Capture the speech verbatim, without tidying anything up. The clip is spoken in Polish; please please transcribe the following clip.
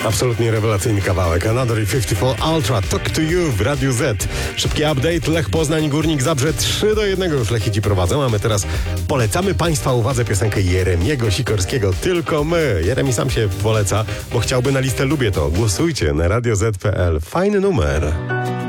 Absolutnie rewelacyjny kawałek. Another pięćdziesiąt cztery Ultra, Talk to You w Radiu Z. Szybki update. Lech Poznań, Górnik Zabrze trzy do jednego już Lechici prowadzą, a my teraz polecamy Państwa uwadze piosenkę Jeremiego Sikorskiego. Tylko my. Jeremi sam się poleca, bo chciałby na listę Lubię To. Głosujcie na radio zet kropka pe el. Fajny numer.